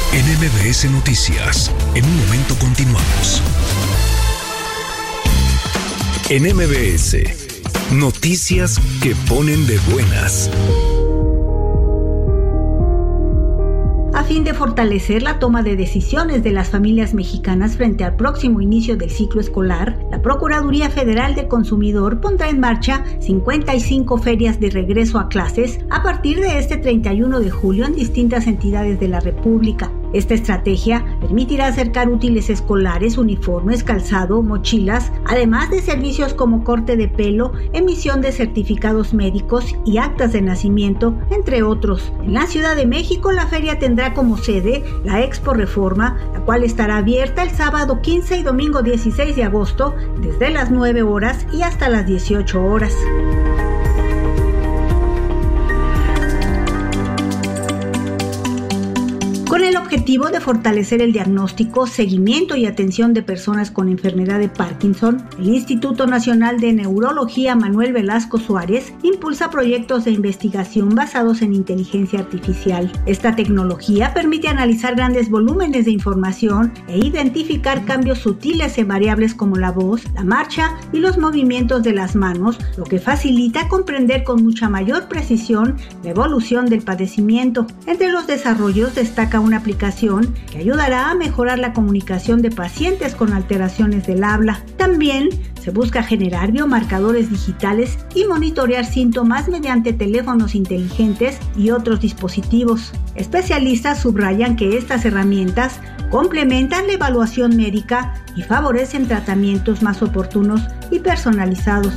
En MBS Noticias, en un momento continuamos. En MBS, noticias que ponen de buenas. A fin de fortalecer la toma de decisiones de las familias mexicanas frente al próximo inicio del ciclo escolar, la Procuraduría Federal del Consumidor pondrá en marcha 55 ferias de regreso a clases a partir de este 31 de julio en distintas entidades de la República. Esta estrategia permitirá acercar útiles escolares, uniformes, calzado, mochilas, además de servicios como corte de pelo, emisión de certificados médicos y actas de nacimiento, entre otros. En la Ciudad de México, la feria tendrá como sede la Expo Reforma, la cual estará abierta el sábado 15 y domingo 16 de agosto, desde las 9 horas y hasta las 18 horas. Con el objetivo de fortalecer el diagnóstico, seguimiento y atención de personas con enfermedad de Parkinson, el Instituto Nacional de Neurología Manuel Velasco Suárez impulsa proyectos de investigación basados en inteligencia artificial. Esta tecnología permite analizar grandes volúmenes de información e identificar cambios sutiles en variables como la voz, la marcha y los movimientos de las manos, lo que facilita comprender con mucha mayor precisión la evolución del padecimiento. Entre los desarrollos destaca una aplicación que ayudará a mejorar la comunicación de pacientes con alteraciones del habla. También se busca generar biomarcadores digitales y monitorear síntomas mediante teléfonos inteligentes y otros dispositivos. Especialistas subrayan que estas herramientas complementan la evaluación médica y favorecen tratamientos más oportunos y personalizados.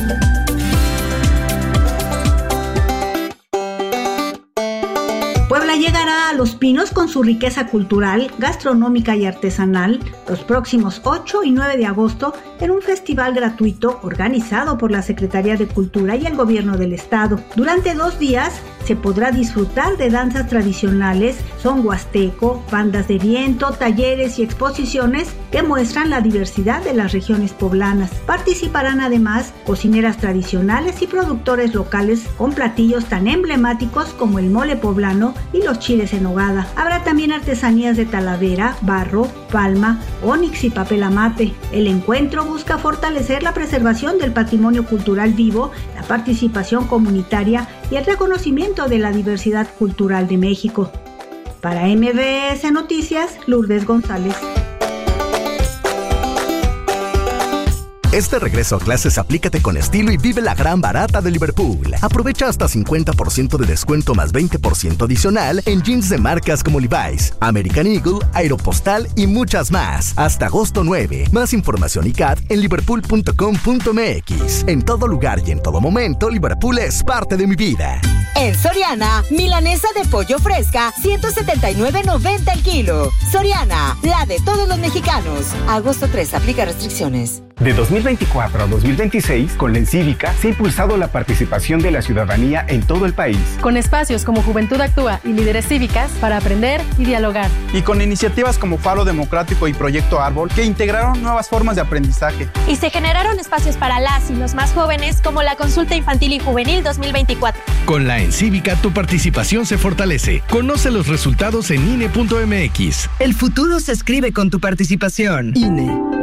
Puebla llegará a Los Pinos con su riqueza cultural, gastronómica y artesanal los próximos 8 y 9 de agosto en un festival gratuito organizado por la Secretaría de Cultura y el Gobierno del Estado. Durante 2 días se podrá disfrutar de danzas tradicionales, son huasteco, bandas de viento, talleres y exposiciones que muestran la diversidad de las regiones poblanas. Participarán además cocineras tradicionales y productores locales con platillos tan emblemáticos como el mole poblano y los chiles en nogada. Habrá también artesanías de talavera, barro, palma, ónix y papel amate. El encuentro busca fortalecer la preservación del patrimonio cultural vivo, la participación comunitaria y el reconocimiento de la diversidad cultural de México. Para MBS Noticias, Lourdes González. Este regreso a clases aplícate con estilo y vive la gran barata de Liverpool. Aprovecha hasta 50% de descuento más 20% adicional en jeans de marcas como Levi's, American Eagle, Aeropostale y muchas más. Hasta agosto 9. Más información y CAT en liverpool.com.mx. En todo lugar y en todo momento, Liverpool es parte de mi vida. En Soriana, milanesa de pollo fresca, 179.90 el kilo. Soriana, la de todos los mexicanos. Agosto 3, aplica restricciones. De 2024 a 2026, con la Encívica se ha impulsado la participación de la ciudadanía en todo el país. Con espacios como Juventud Actúa y Líderes Cívicas para aprender y dialogar. Y con iniciativas como Faro Democrático y Proyecto Árbol que integraron nuevas formas de aprendizaje. Y se generaron espacios para las y los más jóvenes como la Consulta Infantil y Juvenil 2024. Con la Encívica tu participación se fortalece. Conoce los resultados en INE.mx. El futuro se escribe con tu participación. INE.